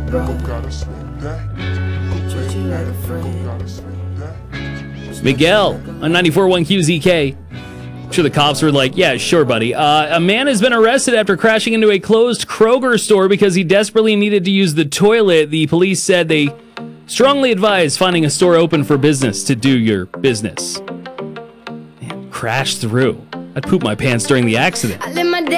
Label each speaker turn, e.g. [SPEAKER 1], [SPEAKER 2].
[SPEAKER 1] bro. Treat you like a friend.
[SPEAKER 2] Miguel on 94.1 QZK. I'm sure the cops were like, yeah, sure, buddy. A man has been arrested after crashing into a closed Kroger store because he desperately needed to use the toilet. The police said they strongly advise finding a store open for business to do your business. Man, crashed through. I'd poop my pants during the accident.
[SPEAKER 1] I live my day